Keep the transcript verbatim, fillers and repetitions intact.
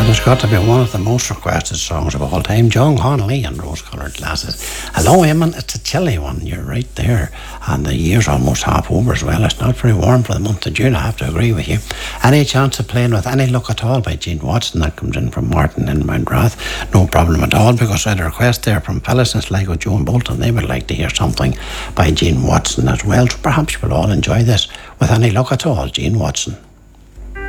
And it's got to be one of the most requested songs of all time. John Connolly and Rose Coloured Glasses. Hello, Eamon. It's a chilly one. You're right there. And the year's almost half over as well. It's not very warm for the month of June. I have to agree with you. Any chance of playing with Any Luck at All by Gene Watson? That comes in from Martin in Mountrath. No problem at all, because I had a request there from fellas in Sligo, Joe and Bolton. They would like to hear something by Gene Watson as well. So perhaps you will all enjoy this with Any Luck at All, Gene Watson.